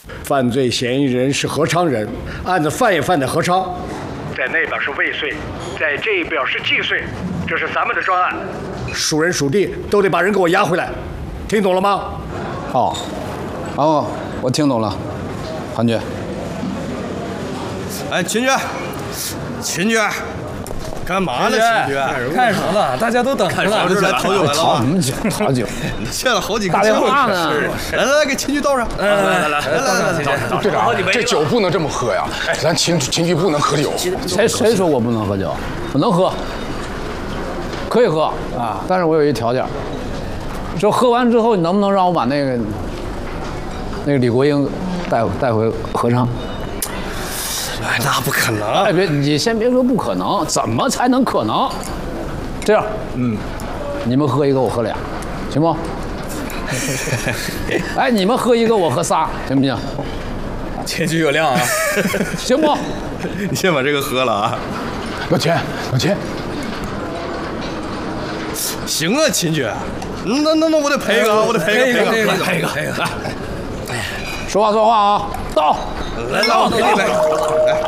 犯罪嫌疑人是何昌仁，案子犯也犯在何昌，在那边是未遂，在这边是既遂，这是咱们的专案，属人属地都得把人给我押回来，听懂了吗？ 哦，我听懂了，韩局。 哎，秦局，干嘛呢？秦局， 看什么呢？大家都等着呢。 来讨酒来了啊！ 讨酒， 欠了好几个打电话呢。 来，给秦局倒上。来， 队长，这酒不能这么喝呀！咱秦局不能喝酒。谁说我不能喝酒？我能喝，可以喝啊！但是我有一条件，说喝完之后，你能不能让我把那个李国英带回合唱？ 哎，那不可能！ 哎，你先别说不可能，怎么才能可能？这样，你们喝一个，我喝俩，行不？哎，你们喝一个，我喝仨，行不行？ 谦虚有量啊， 行不？ 你先把这个喝了啊！ 老钱， 行啊，秦局，那我得赔一个啊，我得赔一个。 说话啊，到。 来，我给你来。